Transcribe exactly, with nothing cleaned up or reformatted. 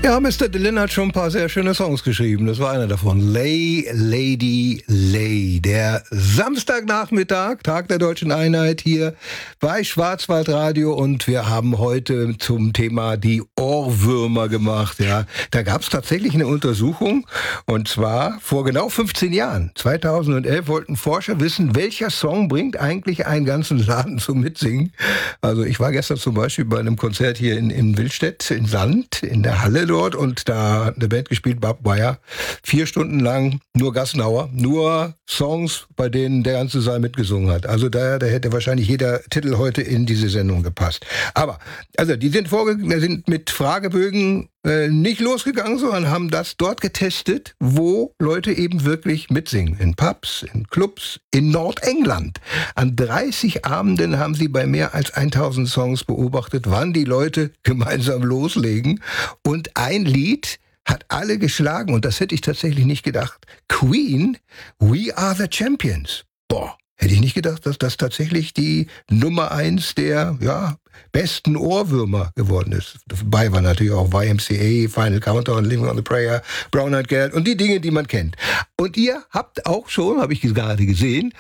Ja, Mister Dylan hat schon ein paar sehr schöne Songs geschrieben. Das war einer davon. Lay, Lady, Lay. Der Samstagnachmittag, Tag der Deutschen Einheit hier bei Schwarzwaldradio. Und wir haben heute zum Thema die Ohrwürmer gemacht. Ja, da gab es tatsächlich eine Untersuchung. Und zwar vor genau fünfzehn Jahren. zweitausendelf wollten Forscher wissen, welcher Song bringt eigentlich einen ganzen Laden zum Mitsingen. Also ich war gestern zum Beispiel bei einem Konzert hier in, in Willstedt, in Sand, in der Halle dort. Und da hat eine Band gespielt, Barbed Wire, vier Stunden lang nur Gassenhauer, nur Songs, bei denen der ganze Saal mitgesungen hat. Also da, da hätte wahrscheinlich jeder Titel heute in diese Sendung gepasst. Aber, also die sind, vorge- sind mit Fragebögen äh, nicht losgegangen, sondern haben das dort getestet, wo Leute eben wirklich mitsingen. In Pubs, in Clubs, in Nordengland. An dreißig Abenden haben sie bei mehr als tausend Songs beobachtet, wann die Leute gemeinsam loslegen. Und ein Lied hat alle geschlagen, und das hätte ich tatsächlich nicht gedacht. Queen, We Are the Champions. Boah, hätte ich nicht gedacht, dass das tatsächlich die Nummer eins der ja, besten Ohrwürmer geworden ist. Dabei war natürlich auch Y M C A, Final Countdown, Living on the Prayer, Brown Eyed Girl und die Dinge, die man kennt. Und ihr habt auch schon, habe ich gerade gesehen,